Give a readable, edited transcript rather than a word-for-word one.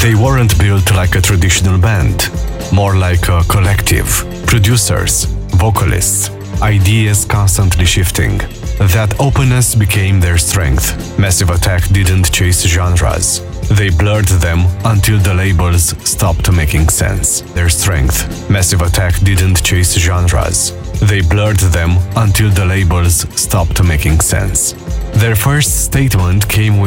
They weren't built like a traditional band, more like a collective. Producers, vocalists, ideas constantly shifting. That openness became their strength. Massive Attack didn't chase genres. They blurred them until the labels stopped making sense. Their strength. Massive Attack didn't chase genres. They blurred them until the labels stopped making sense. Their first statement came with